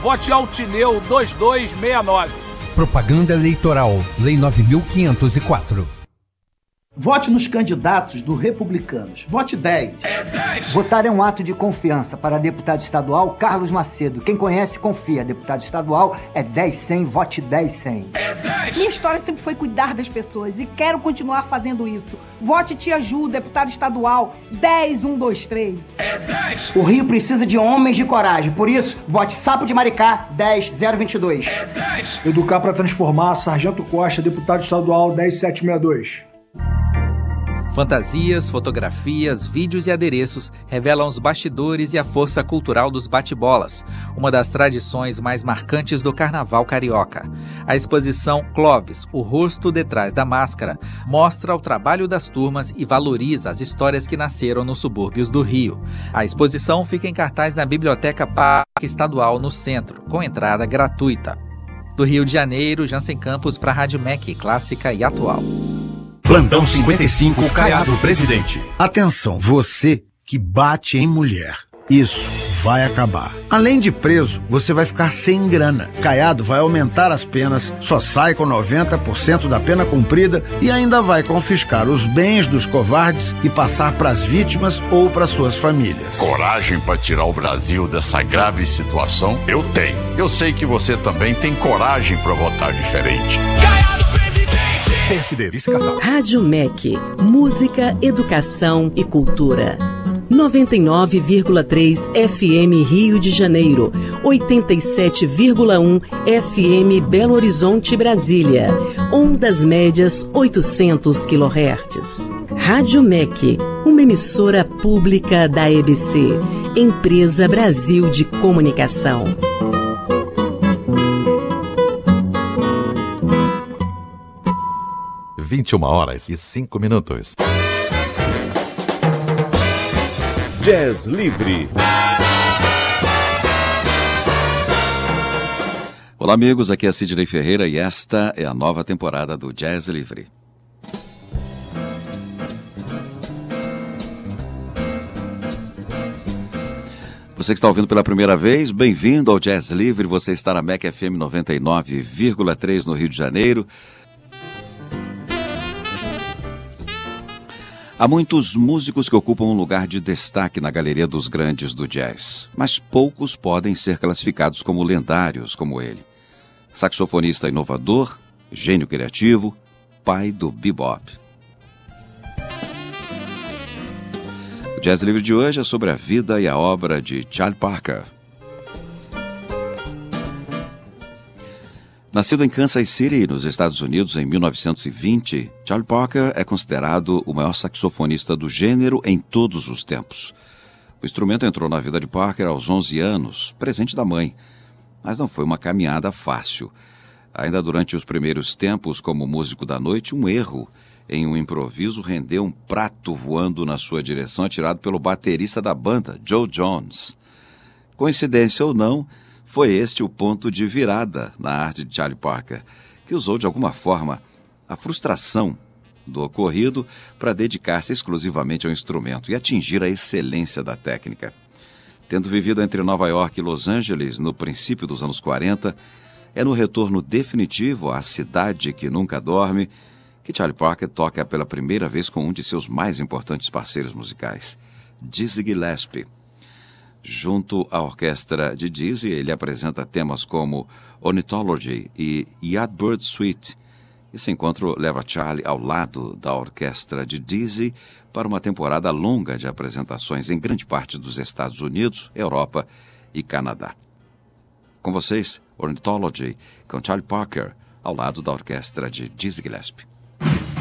Vote Altineu 2269. Propaganda eleitoral, Lei 9.504. Vote nos candidatos do Republicanos. Vote 10. É 10. Votar é um ato de confiança. Para deputado estadual, Carlos Macedo. Quem conhece, confia. Deputado estadual é 10-100, vote 10-100. É 10. Minha história sempre foi cuidar das pessoas e quero continuar fazendo isso. Vote Tia Ju, deputado estadual, 10-123. É 10. O Rio precisa de homens de coragem. Por isso, vote Sapo de Maricá, 10-022. É 10. Educar para transformar, Sargento Costa, deputado estadual, 10762. Fantasias, fotografias, vídeos e adereços revelam os bastidores e a força cultural dos bate-bolas, uma das tradições mais marcantes do carnaval carioca. A exposição Clóvis, o rosto detrás da máscara, mostra o trabalho das turmas e valoriza as histórias que nasceram nos subúrbios do Rio. A exposição fica em cartaz na Biblioteca Parque Estadual no centro, com entrada gratuita. Do Rio de Janeiro, Jansen Campos para a Rádio MEC, clássica e atual. Plantão 55, Caiado Presidente. Atenção, você que bate em mulher. Isso vai acabar. Além de preso, você vai ficar sem grana. Caiado vai aumentar as penas, só sai com 90% da pena cumprida e ainda vai confiscar os bens dos covardes e passar para as vítimas ou para suas famílias. Coragem para tirar o Brasil dessa grave situação? Eu tenho. Eu sei que você também tem coragem para votar diferente. PSD Vice-Casal. Rádio MEC, música, educação e cultura. 99,3 FM Rio de Janeiro, 87,1 FM Belo Horizonte, Brasília. Ondas médias 800 kHz. Rádio MEC, uma emissora pública da EBC, Empresa Brasil de Comunicação. 21h05. Jazz Livre. Olá, amigos, aqui é Sidney Ferreira e esta é a nova temporada do Jazz Livre. Você que está ouvindo pela primeira vez, bem-vindo ao Jazz Livre. Você está na MEC FM 99,3 no Rio de Janeiro. Há muitos músicos que ocupam um lugar de destaque na galeria dos grandes do jazz, mas poucos podem ser classificados como lendários como ele. Saxofonista inovador, gênio criativo, pai do bebop. O Jazz Livre de hoje é sobre a vida e a obra de Charlie Parker. Nascido em Kansas City, nos Estados Unidos, em 1920, Charlie Parker é considerado o maior saxofonista do gênero em todos os tempos. O instrumento entrou na vida de Parker aos 11 anos, presente da mãe, mas não foi uma caminhada fácil. Ainda durante os primeiros tempos como músico da noite, um erro em um improviso rendeu um prato voando na sua direção, atirado pelo baterista da banda, Joe Jones. Coincidência ou não, foi este o ponto de virada na arte de Charlie Parker, que usou de alguma forma a frustração do ocorrido para dedicar-se exclusivamente ao instrumento e atingir a excelência da técnica. Tendo vivido entre Nova York e Los Angeles no princípio dos anos 40, é no retorno definitivo à cidade que nunca dorme que Charlie Parker toca pela primeira vez com um de seus mais importantes parceiros musicais, Dizzy Gillespie. Junto à orquestra de Dizzy, ele apresenta temas como Ornithology e Yardbird Suite. Esse encontro leva Charlie ao lado da orquestra de Dizzy para uma temporada longa de apresentações em grande parte dos Estados Unidos, Europa e Canadá. Com vocês, Ornithology, com Charlie Parker, ao lado da orquestra de Dizzy Gillespie.